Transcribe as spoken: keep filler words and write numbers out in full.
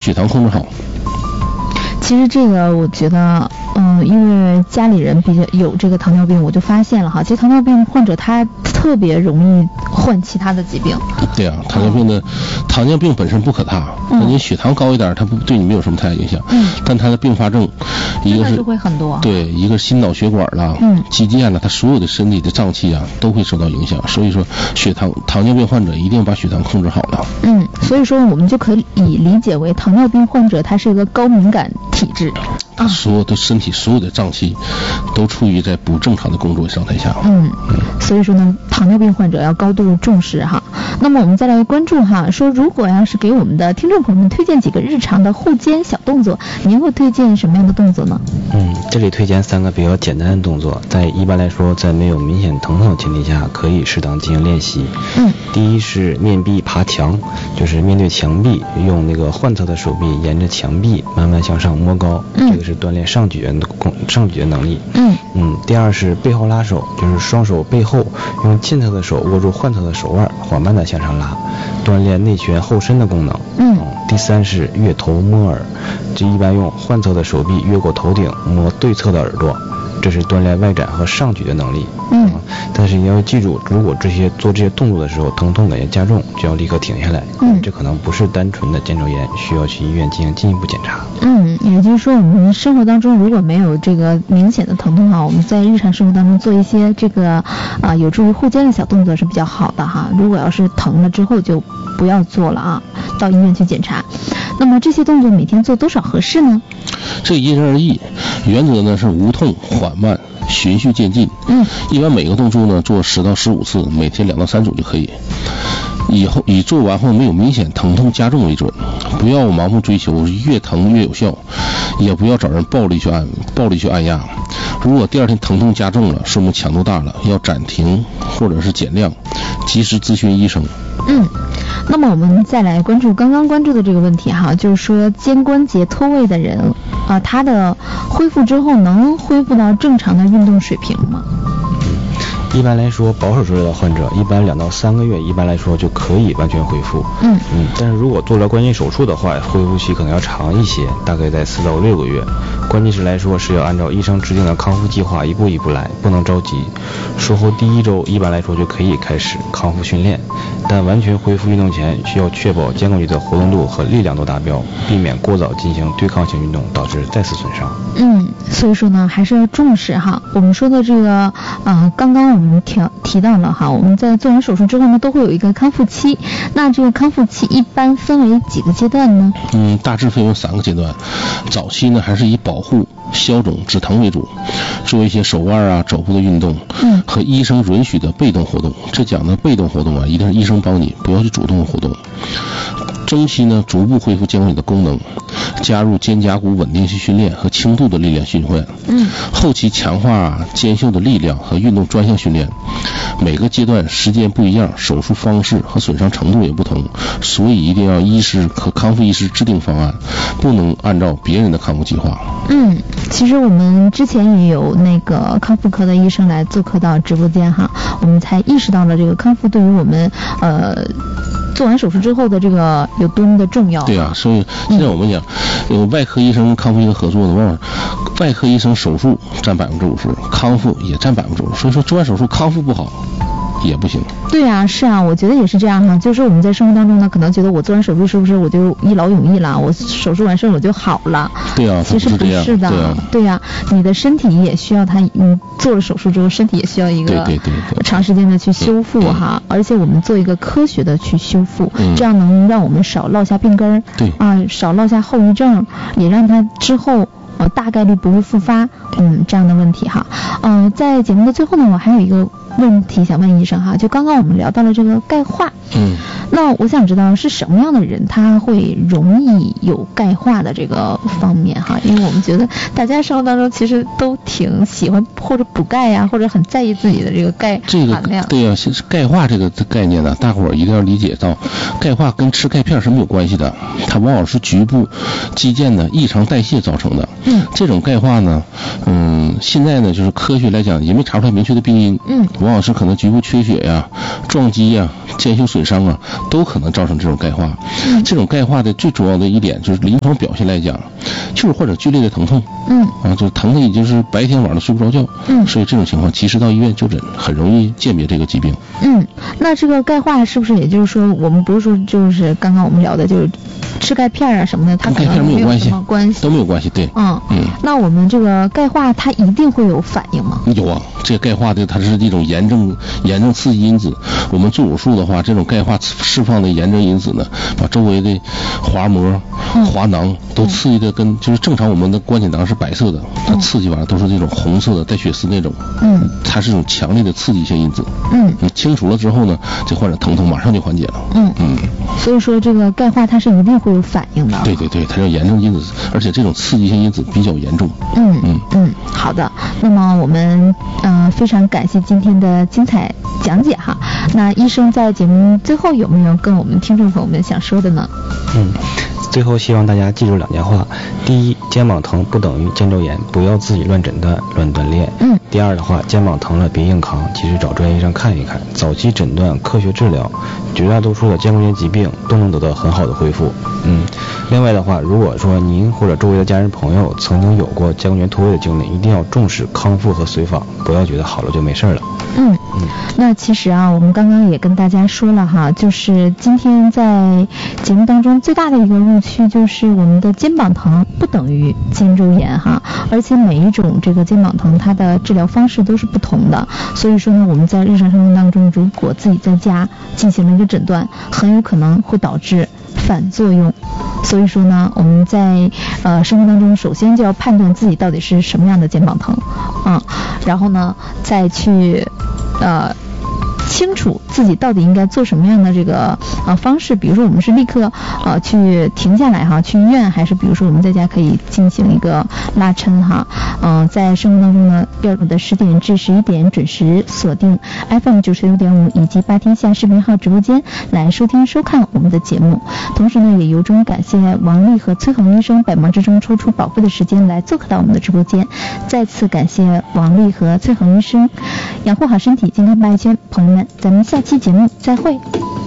血糖控制好。 其实这个我觉得，嗯，因为家里人比较有这个糖尿病，我就发现了哈，其实糖尿病患者他特别容易患其他的疾病。 对啊，糖尿病的、嗯、糖尿病本身不可怕，那、嗯、你血糖高一点，它不对你没有什么太大影响。嗯。但它的并发症，一个是会很多。 对，一个心脑血管啦，嗯，肌腱啦，它所有的身体的脏器啊都会受到影响。所以说，血糖糖尿病患者一定要把血糖控制好了。 嗯，所以说我们就可以理解为糖尿病患者他是一个高敏感体质。 他所有的身体所有的脏器都处于在不正常的工作状态下。 嗯，所以说呢，糖尿病患者要高度重视哈。那么我们再来关注哈，说如果要是给我们的听众朋友们推荐几个日常的护肩小动作，您会推荐什么样的动作呢？ 嗯，这里推荐三个比较简单的动作，在一般来说，在没有明显疼痛的前提下，可以适当进行练习。嗯，第一是面壁爬墙，就是面对墙壁，用那个患侧的手臂沿着墙壁慢慢向上摸高，嗯、这个是锻炼上举的上举的能力。嗯嗯，第二是背后拉手，就是双手背后用近侧的手握住患侧的手腕，缓慢的向上拉，锻炼内旋后伸的功能。嗯，嗯第三是越头摸耳，这一般用患侧的手臂越过头顶摸对侧的耳朵，这是锻炼外展和上举的能力。嗯，但是你要记住，如果这些做这些动作的时候疼痛感觉加重，就要立刻停下来。嗯，这可能不是单纯的肩周炎，需要去医院进行进一步检查。 嗯，也就是说，我们生活当中如果没有这个明显的疼痛哈，我们在日常生活当中做一些这个啊、呃、有助于护肩的小动作是比较好的哈。如果要是疼了之后就不要做了啊，到医院去检查。那么这些动作每天做多少合适呢？ 这因人而异，原则呢是无痛缓慢循序渐进。嗯，一般每个动作呢做十到十五次，每天两到三组就可以。以后以做完后没有明显疼痛加重为准，不要盲目追求越疼越有效，也不要找人暴力去按暴力去按压。如果第二天疼痛加重了，说明强度大了，要暂停或者是减量，及时咨询医生。 嗯，那么我们再来关注刚刚关注的这个问题哈，就是说肩关节脱位的人啊，他的恢复之后能恢复到正常的运动水平吗？ 一般来说，保守治疗的患者一般两到三个月，一般来说就可以完全恢复。嗯嗯，但是如果做了关节手术的话，恢复期可能要长一些，大概在四到六个月。关键是来说是要按照医生制定的康复计划一步一步来，不能着急。术后第一周一般来说就可以开始康复训练，但完全恢复运动前需要确保肩关节的活动度和力量都达标，避免过早进行对抗性运动导致再次损伤。 嗯，所以说呢还是要重视哈。我们说的这个啊、呃，刚刚我们提提到了哈，我们在做完手术之后呢都会有一个康复期，那这个康复期一般分为几个阶段呢？ 嗯，大致分为三个阶段。早期呢还是以保护、消肿、止疼为主，做一些手腕啊、肘部的运动，嗯，和医生允许的被动活动。这讲的被动活动啊，一定是医生帮你，不要去主动活动。中期呢，逐步恢复肩关节的功能，加入肩胛骨稳定性训练和轻度的力量训练。嗯，后期强化肩袖的力量和运动专项训练。每个阶段时间不一样，手术方式和损伤程度也不同，所以一定要医师和康复医师制定方案，不能按照别人的康复计划。 嗯，其实我们之前也有那个康复科的医生来做客到直播间哈，我们才意识到了这个康复对于我们呃做完手术之后的这个有多么的重要。 对啊，所以现在我们讲，有、嗯、外科医生康复医生合作的，往往外科医生手术占百分之五十，康复也占百分之五十，所以说做完手术康复不好也不行。 对啊，是啊，我觉得也是这样哈。就是我们在生活当中呢，可能觉得我做完手术是不是我就一劳永逸了，我手术完事我就好了？ 对啊， 其实不是的。对啊，对啊，你的身体也需要它，你做了手术之后，身体也需要一个对对对对长时间的去修复哈。而且我们做一个科学的去修复，嗯、这样能让我们少落下病根儿，对啊，少落下后遗症，也让它之后。呃，大概率不会复发，嗯，这样的问题哈。嗯、呃，在节目的最后呢，我还有一个问题想问医生哈，就刚刚我们聊到了这个钙化，嗯，那我想知道是什么样的人他会容易有钙化的这个方面哈，因为我们觉得大家生活当中其实都挺喜欢或者补钙呀，或者很在意自己的这个钙含量。 这个对呀、啊，是钙化这个概念呢，大伙儿一定要理解到，钙化跟吃钙片是没有关系的，它往往是局部肌腱的异常代谢造成的。嗯，这种钙化呢，嗯，现在呢就是科学来讲也没查出来明确的病因，嗯，往往往是可能局部缺血呀、撞击呀、间休损伤啊，都可能造成这种钙化。嗯、这种钙化的最主要的一点就是临床表现来讲，就是患者剧烈的疼痛，嗯，啊，就是疼的已经是白天晚上睡不着觉，嗯，所以这种情况及时到医院就诊，很容易鉴别这个疾病。 嗯，那这个钙化是不是也就是说，我们不是说就是刚刚我们聊的，就是吃钙片啊什么的，它跟钙片没有关系， 关系都没有关系，对， 嗯嗯。那我们这个钙化它一定会有反应吗？ 有啊，这个钙化的它是一种炎症炎症刺激因子。我们做手术的话，这种钙化释放的炎症因子呢，把周围的滑膜、滑囊都刺激的跟就是正常我们的关节囊是白色的，它刺激完了都是这种红色的带血丝那种，嗯，它是一种强烈的刺激性因子，嗯，你清除了之后呢，这患者疼痛马上就缓解了，嗯嗯。 所以说这个钙化它是一定会有反应的。 对对对，它是炎症因子，而且这种刺激性因子比较严重。 嗯嗯嗯，好的。那么我们呃非常感谢今天的精彩讲解哈。那医生在节目最后有没有跟我们听众朋友们想说的呢？ 嗯。最后希望大家记住两件话：第一，肩膀疼不等于肩周炎，不要自己乱诊断、乱锻炼。嗯。第二的话，肩膀疼了别硬扛，及时找专业医生看一看，早期诊断、科学治疗，绝大多数的肩关节疾病都能得到很好的恢复。嗯。另外的话，如果说您或者周围的家人朋友曾经有过肩关节脱位的经历，一定要重视康复和随访，不要觉得好了就没事了。 嗯嗯。那其实啊，我们刚刚也跟大家说了哈，就是今天在节目当中最大的一个误区就是我们的肩膀疼不等于肩周炎哈，而且每一种这个肩膀疼它的治疗方式都是不同的，所以说呢，我们在日常生活当中如果自己在家进行了一个诊断，很有可能会导致反作用。所以说呢，我们在呃生活当中首先就要判断自己到底是什么样的肩膀疼啊，然后呢再去呃清楚自己到底应该做什么样的这个呃方式，比如说我们是立刻呃去停下来哈，去医院，还是比如说我们在家可以进行一个拉伸哈。嗯、呃，在生活当中呢，标准的十点至十一点准时锁定 F M 九十六点五以及八天下视频号直播间来收听收看我们的节目。同时呢，也由衷感谢王丽和崔恒医生百忙之中抽出宝贵的时间来做客到我们的直播间，再次感谢王丽和崔恒医生，养护好身体，健康八一圈，朋友们。咱们下期节目再会。